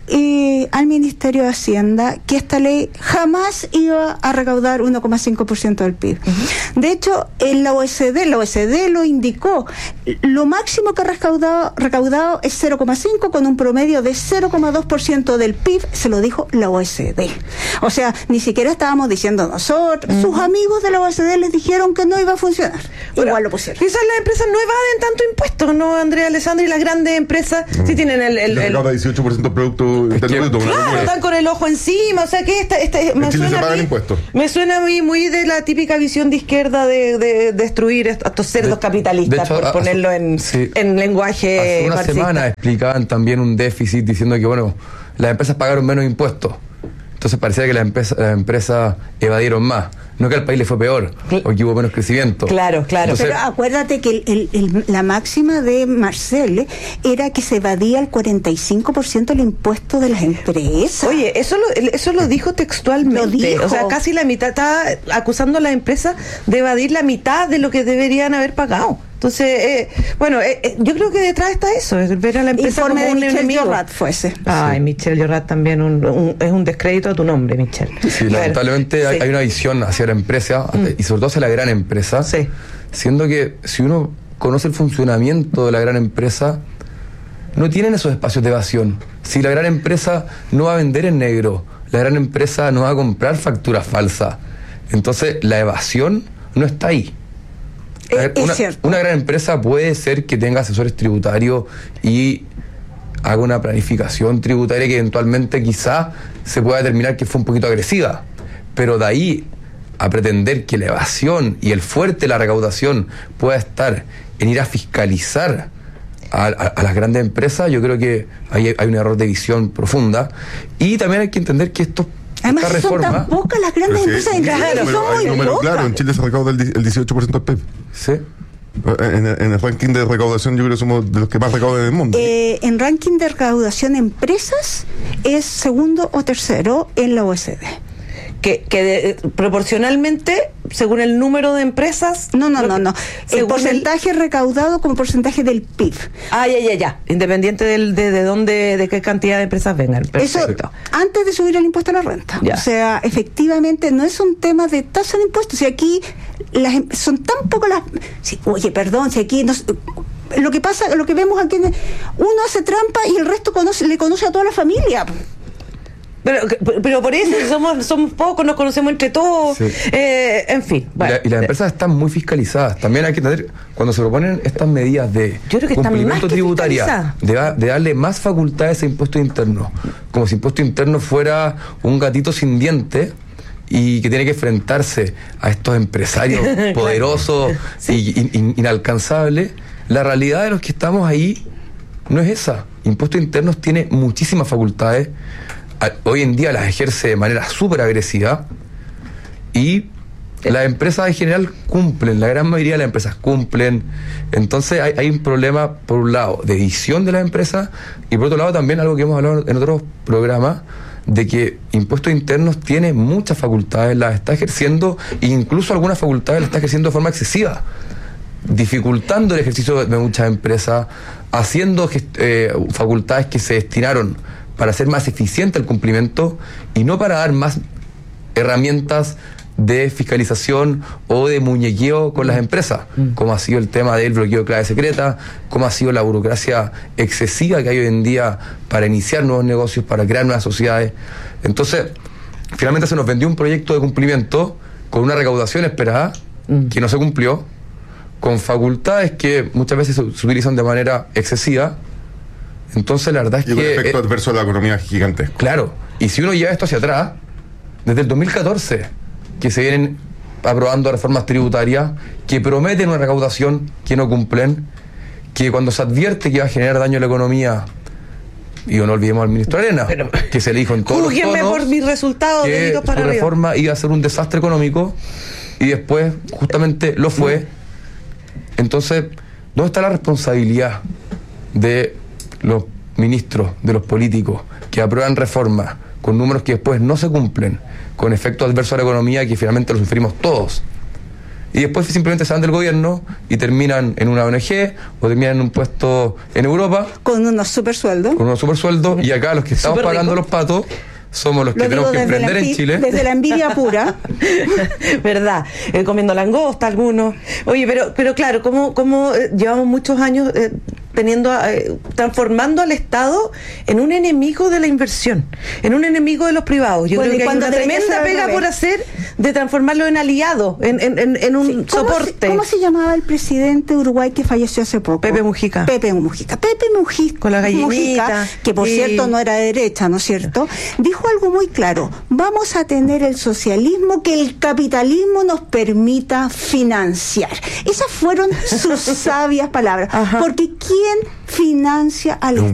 eh, al Ministerio de Hacienda que esta ley jamás iba a recaudar uno coma cinco por ciento del P I B. Uh-huh. De hecho, en la O E C D, la O E C D lo indicó, lo máximo que ha recaudado, recaudado es cero coma cinco con un promedio de cero coma dos por ciento del P I B, se lo dijo la O E C D. O sea, ni siquiera estábamos diciendo nosotros, uh-huh. sus amigos de la O E C D les dijeron que no iba a funcionar. Bueno, igual lo pusieron. Quizás las empresas no evaden tanto impuestos, ¿no, Andrea Alessandra? Y las grandes empresas uh-huh. sí tienen el... el, el, el dieciocho por ciento del producto interno bruto. Claro, están con el ojo encima, o sea que esta, esta me, Chile suena se pagan mí, impuestos. me suena a mí muy de la típica visión de izquierda de, de destruir a estos cerdos de, capitalistas, de hecho, por ponerlo en, sí, en lenguaje hace una marxista. semana explicaban también un déficit diciendo que bueno, las empresas pagaron menos impuestos. Entonces parecía que las empresas, las empresas evadieron más. No que al país le fue peor, o que hubo menos crecimiento. Claro, claro. Entonces, pero acuérdate que el, el, el, la máxima de Marcel era que se evadía el cuarenta y cinco por ciento del impuesto de las empresas. Oye, eso lo, eso lo dijo textualmente. Lo dijo. O sea, casi la mitad, estaba acusando a las empresas de evadir la mitad de lo que deberían haber pagado. Entonces, eh, bueno, eh, eh, yo creo que detrás está eso, es ver a la empresa Informe como un de Michelle enemigo. Llorat fuese. Ay, sí. Michelle Llorat también un, un, es un descrédito a tu nombre, Michelle. Sí, bueno, lamentablemente hay, sí. hay una visión hacia la empresa, mm. y sobre todo hacia la gran empresa, sí. siendo que si uno conoce el funcionamiento de la gran empresa, no tienen esos espacios de evasión. Si la gran empresa no va a vender en negro, la gran empresa no va a comprar facturas falsas, entonces la evasión no está ahí. Ver, una, una gran empresa puede ser que tenga asesores tributarios y haga una planificación tributaria que eventualmente quizá se pueda determinar que fue un poquito agresiva, pero de ahí a pretender que la evasión y el fuerte de la recaudación pueda estar en ir a fiscalizar a, a, a las grandes empresas, yo creo que hay, hay un error de visión profunda. Y también hay que entender que esto Además, esta son reforma, tan pocas las grandes sí, empresas en Chile, número, son muy número pocas. Claro, en Chile se recauda el, el dieciocho por ciento del P I B. Sí. En, en el ranking de recaudación, yo creo que somos de los que más recaudan en el mundo. Eh, en ranking de recaudación empresas, es segundo o tercero en la O E C D. Que, que de, proporcionalmente, según el número de empresas... No, no, no, no. El porcentaje el... recaudado como porcentaje del P I B. Ah, ya, ya, ya. Independiente del, de, de dónde, de qué cantidad de empresas vengan. Perfecto. Eso, antes de subir el impuesto a la renta. Ya. O sea, efectivamente, no es un tema de tasa de impuestos. Si aquí las, son tan pocas las... Si, oye, perdón, si aquí... No, lo que pasa, lo que vemos aquí, uno hace trampa y el resto conoce, le conoce a toda la familia. Pero, pero por eso somos somos pocos, nos conocemos entre todos, sí. eh, en fin. Bueno. Y, la, y las empresas están muy fiscalizadas. También hay que entender, cuando se proponen estas medidas de Yo creo que cumplimiento tributario, de, de darle más facultades a impuesto interno, como si impuesto interno fuera un gatito sin dientes y que tiene que enfrentarse a estos empresarios poderosos sí. y in, inalcanzables. La realidad de los que estamos ahí no es esa. Impuestos internos tiene muchísimas facultades. Hoy en día las ejerce de manera súper agresiva y las empresas en general cumplen, la gran mayoría de las empresas cumplen. Entonces hay, hay un problema, por un lado, de visión de las empresas y por otro lado también algo que hemos hablado en otros programas, de que impuestos internos tiene muchas facultades, las está ejerciendo e incluso algunas facultades las está ejerciendo de forma excesiva, dificultando el ejercicio de muchas empresas, haciendo eh, facultades que se destinaron para hacer más eficiente el cumplimiento y no para dar más herramientas de fiscalización o de muñequeo con las empresas, mm. como ha sido el tema del bloqueo de clave secreta, como ha sido la burocracia excesiva que hay hoy en día para iniciar nuevos negocios, para crear nuevas sociedades. Entonces, finalmente se nos vendió un proyecto de cumplimiento con una recaudación esperada mm. que no se cumplió, con facultades que muchas veces se, se utilizan de manera excesiva. Entonces la verdad es y que... Y un efecto eh, adverso de la economía gigante. Claro, y si uno lleva esto hacia atrás, desde el dos mil catorce, que se vienen aprobando reformas tributarias que prometen una recaudación que no cumplen, que cuando se advierte que va a generar daño a la economía, y no olvidemos al ministro Arena, pero, que se le dijo en todos los tonos por mis resultados, que su para reforma arriba. Iba a ser un desastre económico, y después justamente lo fue. Entonces, ¿dónde está la responsabilidad de los ministros, de los políticos que aprueban reformas con números que después no se cumplen, con efectos adversos a la economía que finalmente lo sufrimos todos? Y después simplemente se van del gobierno y terminan en una O N G o terminan en un puesto en Europa. Con unos super sueldos. Con unos super sueldos. Y acá los que estamos Super pagando rico. los patos somos los que Lo tenemos que digo desde emprender la en envi- Chile. Desde la envidia pura. ¿Verdad? Eh, comiendo langosta algunos. Oye, pero pero claro, como como eh, llevamos muchos años eh, teniendo eh, transformando al Estado en un enemigo de la inversión, en un enemigo de los privados. Yo Bueno, creo y que hay cuando una debería tremenda ser al pega revés. por hacer de transformarlo en aliado, en, en, en, en un Sí, ¿cómo soporte. se, ¿Cómo se llamaba el presidente de Uruguay que falleció hace poco? Pepe Mujica. Pepe Mujica. Pepe Mujica, Con la gallinita, Mujica, que por y- cierto no era de derecha, ¿no es cierto? Dijo algo muy claro. Vamos a tener el socialismo que el capitalismo nos permita financiar. Esas fueron sus sabias palabras. Porque ¿quién financia al